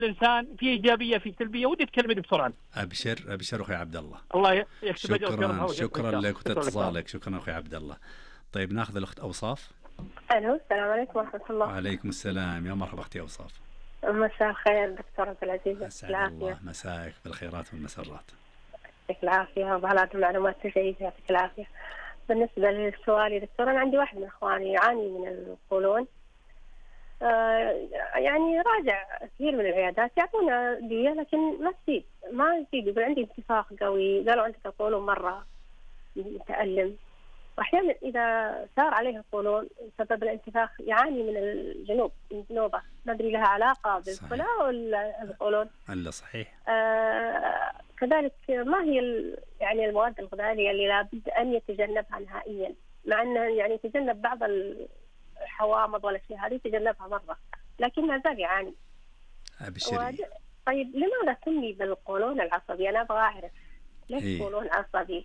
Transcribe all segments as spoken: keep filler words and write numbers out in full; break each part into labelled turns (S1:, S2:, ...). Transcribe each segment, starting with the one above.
S1: الانسان في ايجابيه في سلبيه. ودي تكلمني بسرعه.
S2: ابشر ابشر اخوي عبد الله.
S1: الله يكتب اجرك.
S2: شكرا شكرا لك وتتصالك. شكرا اخوي عبد الله. طيب ناخذ الاخت اوصاف.
S3: الو السلام عليكم ورحمه الله.
S2: وعليكم السلام. يا مرحبا اختي اوصاف.
S3: مساء الخير دكتور عبد العزيز.
S2: اسعد الله مساك بالخيرات والمسرات.
S3: يعطيك العافيه وبهذه المعلومات الجيده. يعطيك العافيه. بالنسبه للسؤال يا دكتور، انا عندي واحد من اخواني يعاني من القولون. آه يعني راجع كثير من العيادات يعطونا ادويه لكن ما تزيد ما تزيد. يقول عندي انتفاخ قوي. قالوا عندك القولون مره متألم. واحيانا اذا صار عليه القولون سبب الانتفاخ يعاني من الجنوب من نوبه. ما ادري لها علاقه بالكلى ولا القولون؟
S2: الا صحيح.
S3: آه كذلك ما هي يعني المواد الغذائيه اللي لابد ان يتجنبها نهائيا، مع انه يعني يتجنب بعض الحوامض والاشياء هذه يتجنبها مره لكن ما زال يعاني.
S2: ابشري.
S3: طيب لماذا سمي بالقولون العصبي؟ انا ابغى اعرف ليش
S2: إيه؟
S3: قولون عصبي؟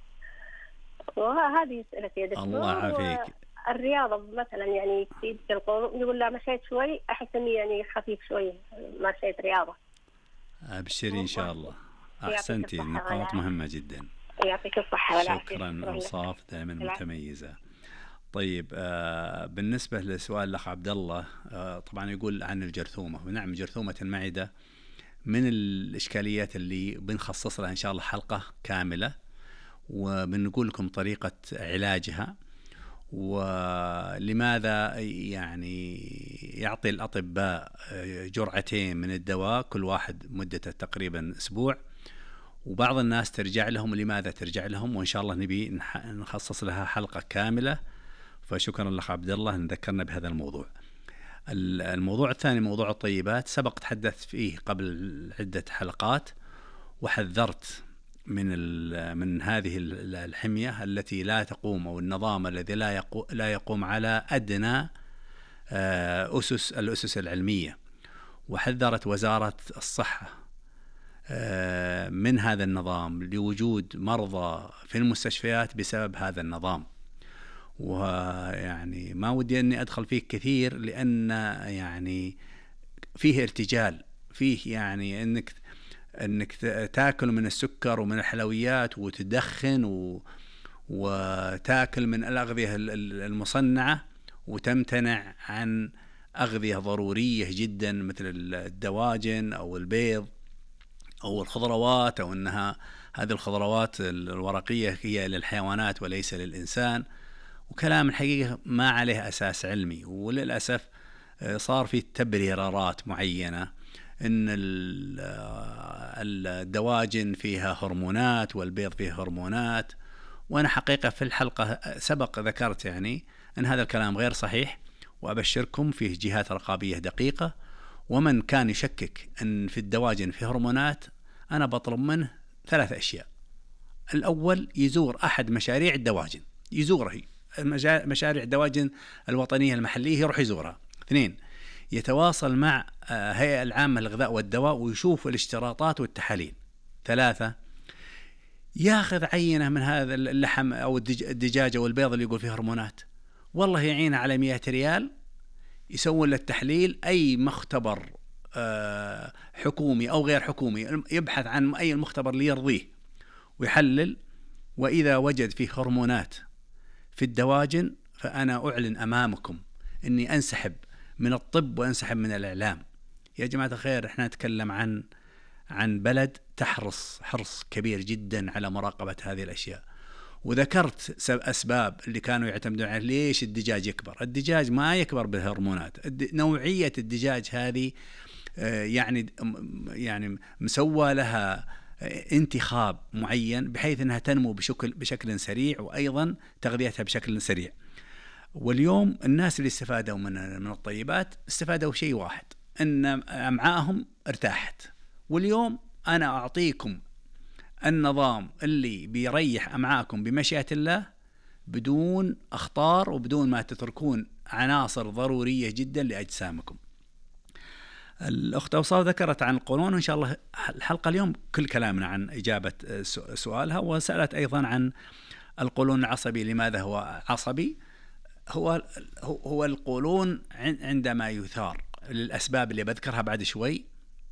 S3: وهذه اسئلتي يا دكتور.
S2: الله يعافيك.
S3: الرياضه مثلا يعني تفيد القولون. يقول لا مشيت شوي احس اني يعني خفيف شوي ما مشيت رياضه.
S2: ابشري ان شاء الله. احسنتي. نقاط مهمه جدا.
S3: يعطيك الصحه والعافيه.
S2: شكرا اوصاف دائما متميزه. طيب آه بالنسبه لسؤال الاخ عبد الله، آه طبعا يقول عن الجرثومه. ونعم جرثومه المعده من الاشكاليات اللي بنخصص لها ان شاء الله حلقه كامله، وبنقول لكم طريقه علاجها ولماذا يعني يعطي الاطباء جرعتين من الدواء كل واحد مدته تقريبا اسبوع، وبعض الناس ترجع لهم لماذا ترجع لهم، وان شاء الله نبي نخصص لها حلقه كامله. فشكرا لك عبد الله ان ذكرنا بهذا الموضوع. الموضوع الثاني موضوع الطيبات، سبق تحدثت فيه قبل عدة حلقات وحذرت من من هذه الحمية التي لا تقوم، أو النظام الذي لا يقوم لا يقوم على أدنى أسس الأسس العلمية. وحذرت وزارة الصحة من هذا النظام لوجود مرضى في المستشفيات بسبب هذا النظام. ويعني ما ودي أني أدخل فيه كثير لأن يعني فيه ارتجال، فيه يعني أنك أنك تأكل من السكر ومن الحلويات وتدخن و وتأكل من الأغذية المصنعة وتمتنع عن أغذية ضرورية جدا مثل الدواجن أو البيض أو الخضروات، أو أنها هذه الخضروات الورقية هي للحيوانات وليس للإنسان. وكلام الحقيقة ما عليه أساس علمي، وللأسف صار في تبريرات معينة إن الدواجن فيها هرمونات والبيض فيه هرمونات. وأنا حقيقة في الحلقة سبق ذكرت يعني أن هذا الكلام غير صحيح، وأبشركم فيه جهات رقابية دقيقة. ومن كان يشكك أن في الدواجن فيه هرمونات أنا بطلب منه ثلاث أشياء. الأول يزور أحد مشاريع الدواجن، يزوره مشاريع الدواجن الوطنية المحلية يروح يزورها. اثنين يتواصل مع هيئة العامة للغذاء والدواء ويشوف الاشتراطات والتحاليل. ثلاثة ياخذ عينة من هذا اللحم أو الدجاجة والبيض اللي يقول فيه هرمونات، والله يعينه على مئة ريال يسوي له التحليل. أي مختبر حكومي أو غير حكومي يبحث عن أي المختبر اللي يرضيه ويحلل، وإذا وجد فيه هرمونات في الدواجن فأنا أعلن أمامكم أني أنسحب من الطب وأنسحب من الإعلام. يا جماعة الخير، إحنا نتكلم عن عن بلد تحرص حرص كبير جدا على مراقبة هذه الأشياء. وذكرت أسباب اللي كانوا يعتمدون على ليش الدجاج يكبر. الدجاج ما يكبر بالهرمونات، نوعية الدجاج هذه يعني يعني مسوى لها انتخاب معين بحيث أنها تنمو بشكل بشكل سريع، وأيضا تغذيتها بشكل سريع. واليوم الناس اللي استفادوا من من الطيبات استفادوا شيء واحد، أن أمعائهم ارتاحت. واليوم أنا أعطيكم النظام اللي بيريح أمعاءكم بمشيئة الله بدون أخطار وبدون ما تتركون عناصر ضرورية جدا لأجسامكم. الأخت أوصاف ذكرت عن القولون، وإن شاء الله الحلقة اليوم كل كلامنا عن إجابة سؤالها. وسألت أيضا عن القولون العصبي، لماذا هو عصبي؟ هو هو القولون عندما يثار للأسباب اللي بذكرها بعد شوي